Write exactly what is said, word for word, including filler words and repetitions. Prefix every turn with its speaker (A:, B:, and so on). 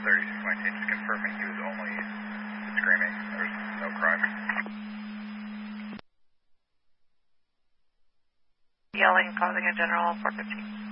A: thirty-six nineteen, just confirming he was only screaming. There's no crime.
B: Yelling, causing a general four fifteen.